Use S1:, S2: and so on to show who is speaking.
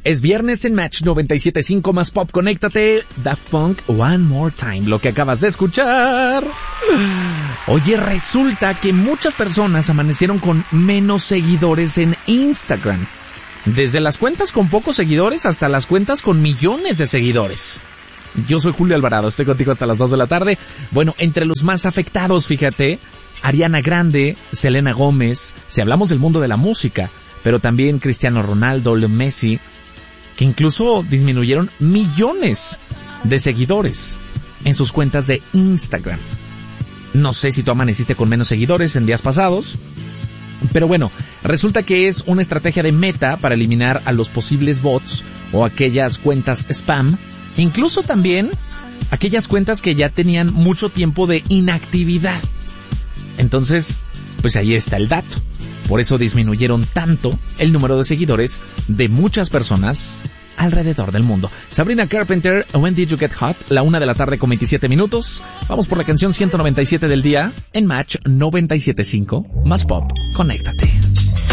S1: Es viernes en Match 97.5 más Pop. Conéctate. Daft Punk, One More Time. Lo que acabas de escuchar. Oye, resulta que muchas personas amanecieron con menos seguidores en Instagram. Desde las cuentas con pocos seguidores hasta las cuentas con millones de seguidores. Yo soy Julio Alvarado, estoy contigo hasta las 2 de la tarde. Bueno, entre los más afectados, fíjate, Ariana Grande, Selena Gómez, si hablamos del mundo de la música, pero también Cristiano Ronaldo, Leo Messi, que incluso disminuyeron millones de seguidores en sus cuentas de Instagram. No sé si tú amaneciste con menos seguidores en días pasados, pero bueno, resulta que es una estrategia de Meta para eliminar a los posibles bots o aquellas cuentas spam, incluso también aquellas cuentas que ya tenían mucho tiempo de inactividad. Entonces, pues ahí está el dato. Por eso disminuyeron tanto el número de seguidores de muchas personas alrededor del mundo. Sabrina Carpenter, When Did You Get Hot? 1 de la tarde con 27 minutos. Vamos por la canción 197 del día en Match 97.5 más Pop. Conéctate.
S2: So